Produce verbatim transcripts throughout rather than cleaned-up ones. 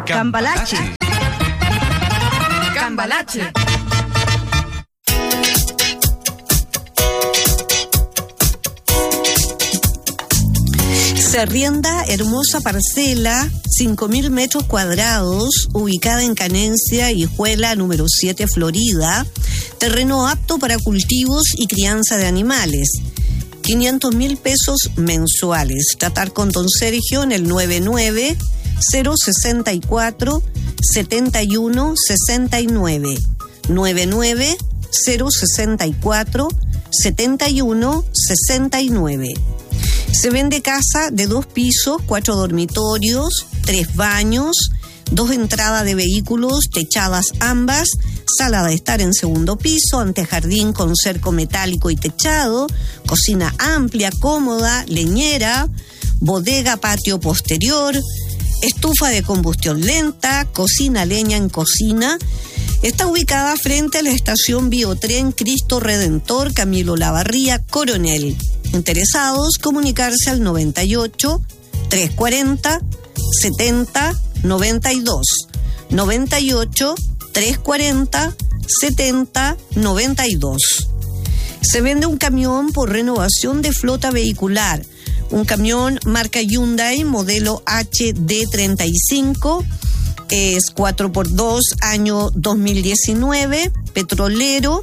Cambalache. Cambalache. Se arrienda hermosa parcela, cinco mil metros cuadrados, ubicada en Canencia, Hijuela, número siete, Florida. Terreno apto para cultivos y crianza de animales. quinientos mil pesos mensuales. Tratar con don Sergio en el nueve nueve cero seis cuatro siete uno seis nueve. nueve nueve cero seis cuatro siete uno seis nueve. Se vende casa de dos pisos, cuatro dormitorios, tres baños, dos entradas de vehículos, techadas ambas, sala de estar en segundo piso, antejardín con cerco metálico y techado, cocina amplia, cómoda, leñera, bodega, patio posterior, estufa de combustión lenta, cocina leña en cocina. Está ubicada frente a la estación Biotren Cristo Redentor, Camilo Lavarría, Coronel. Interesados, comunicarse al noventa y ocho, trescientos cuarenta, setenta, noventa y dos. noventa y ocho, trescientos cuarenta, setenta, noventa y dos. Se vende un camión por renovación de flota vehicular. Un camión marca Hyundai, modelo H D treinta y cinco, es cuatro por dos, año dos mil diecinueve, petrolero.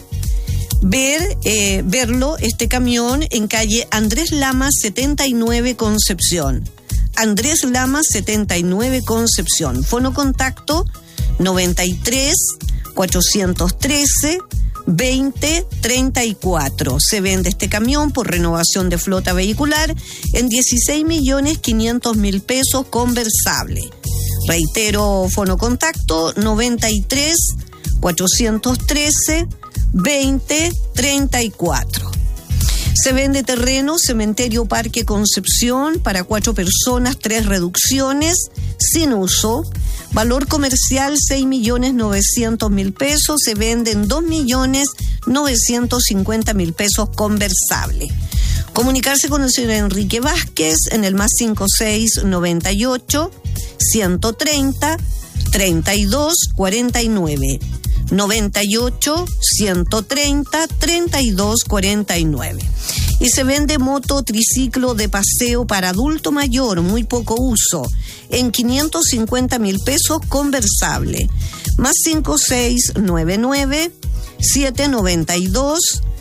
Ver, eh, verlo, este camión, en calle Andrés Lamas setenta y nueve, Concepción. Andrés Lamas setenta y nueve, Concepción. Fono contacto noventa y tres, cuatrocientos trece, veinte, treinta y cuatro. Se vende este camión por renovación de flota vehicular en dieciséis millones quinientos mil pesos conversable. Reitero, fono contacto noventa y tres, cuatrocientos trece, veinte, treinta y cuatro. Se vende terreno, cementerio Parque Concepción, para cuatro personas, tres reducciones, sin uso. Valor comercial seis millones novecientos mil pesos, se vende en dos millones novecientos cincuenta mil pesos conversable. Comunicarse con el señor Enrique Vázquez en el más cinco seis noventa y ocho, ciento treinta, treinta y dos, cuarenta y nueve. noventa y ocho, ciento treinta, treinta y dos, cuarenta y nueve. Y se vende moto triciclo de paseo para adulto mayor, muy poco uso, en quinientos cincuenta mil pesos conversable. Más cinco seis nueve nueve, siete noventa y dos,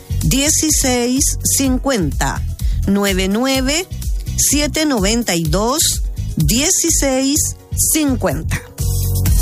dieciséis cincuenta. nueve nueve, siete noventa y dos, dieciséis cincuenta.